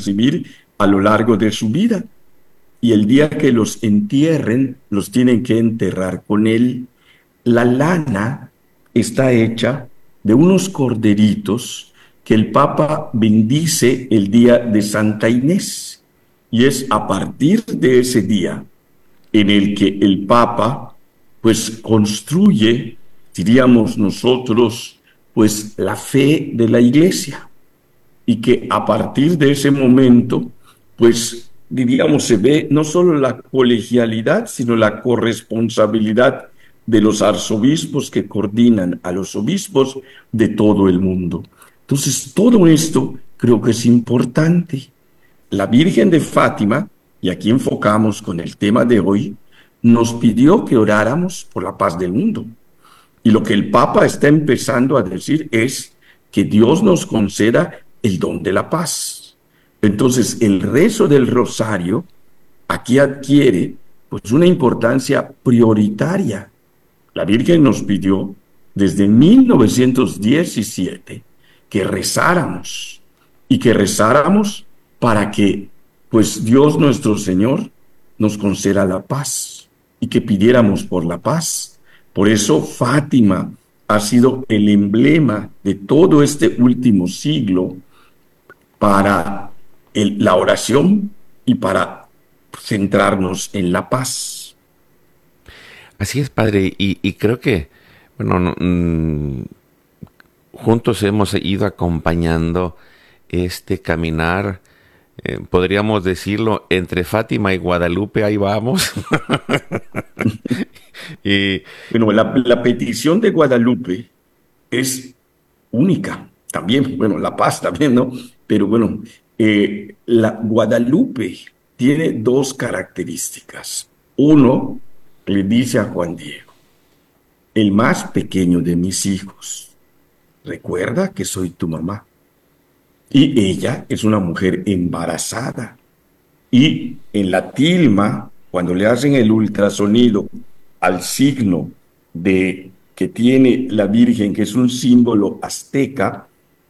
recibir a lo largo de su vida. Y el día que los entierren, los tienen que enterrar con él. La lana está hecha de unos corderitos que el Papa bendice el día de Santa Inés. Y es a partir de ese día en el que el Papa, pues, construye, diríamos nosotros, pues, la fe de la Iglesia. Y que a partir de ese momento, pues, diríamos, se ve no solo la colegialidad, sino la corresponsabilidad de los arzobispos que coordinan a los obispos de todo el mundo. Entonces, todo esto creo que es importante. La Virgen de Fátima, y aquí enfocamos con el tema de hoy, nos pidió que oráramos por la paz del mundo. Y lo que el Papa está empezando a decir es que Dios nos conceda el don de la paz. Entonces, el rezo del rosario aquí adquiere pues una importancia prioritaria. La Virgen nos pidió desde 1917 que rezáramos y que rezáramos para que pues Dios nuestro Señor nos conceda la paz y que pidiéramos por la paz. Por eso Fátima ha sido el emblema de todo este último siglo para la oración y para centrarnos en la paz. Así es, padre, y creo que, bueno, juntos hemos ido acompañando este caminar, podríamos decirlo, entre Fátima y Guadalupe, ahí vamos. y Bueno, la petición de Guadalupe es única también, bueno, la paz también, ¿no? Pero bueno, la Guadalupe tiene dos características. Uno, le dice a Juan Diego, el más pequeño de mis hijos, recuerda que soy tu mamá. Y ella es una mujer embarazada. Y en la tilma, cuando le hacen el ultrasonido al signo de que tiene la Virgen, que es un símbolo azteca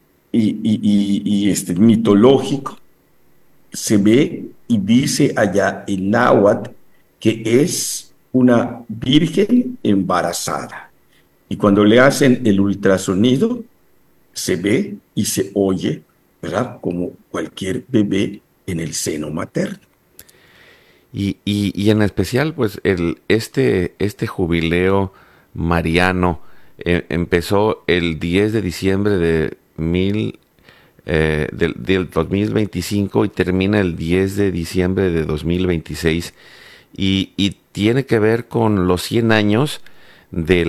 y mitológico, se ve y dice allá en náhuatl que es una virgen embarazada. Y cuando le hacen el ultrasonido, se ve y se oye, ¿verdad? Como cualquier bebé en el seno materno. y en especial, pues, este jubileo mariano empezó el 10 de diciembre del 2025 y termina el 10 de diciembre de 2026 y tiene que ver con los 100 años de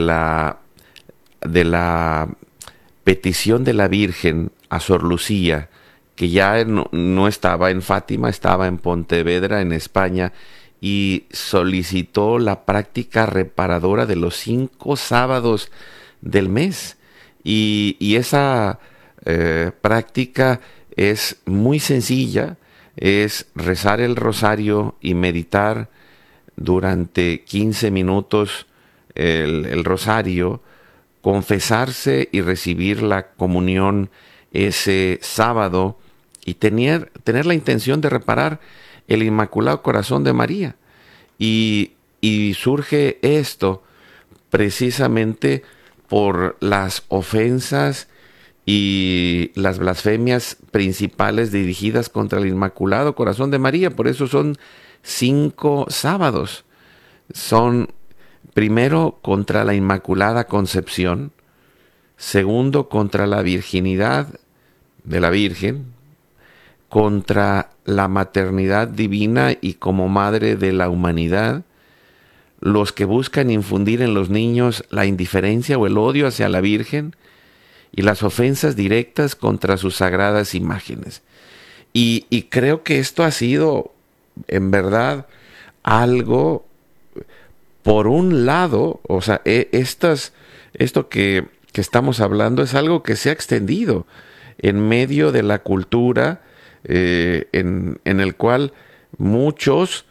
la petición de la Virgen a Sor Lucía, que ya no estaba en Fátima, estaba en Pontevedra, en España, y solicitó la práctica reparadora de los 5 sábados del mes. Y esa práctica es muy sencilla, es rezar el rosario y meditar durante 15 minutos el rosario, confesarse y recibir la comunión ese sábado y tener la intención de reparar el Inmaculado Corazón de María. Y surge esto precisamente por las ofensas y las blasfemias principales dirigidas contra el Inmaculado Corazón de María. Por eso son 5 sábados. Son primero contra la Inmaculada Concepción, segundo contra la virginidad de la Virgen, contra la maternidad divina y como madre de la humanidad, los que buscan infundir en los niños la indiferencia o el odio hacia la Virgen y las ofensas directas contra sus sagradas imágenes. Y creo que esto ha sido, en verdad, algo, por un lado, o sea, esto que estamos hablando es algo que se ha extendido en medio de la cultura, en el cual muchos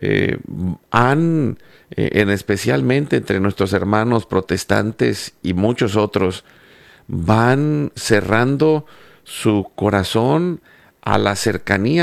especialmente entre nuestros hermanos protestantes y muchos otros, van cerrando su corazón a la cercanía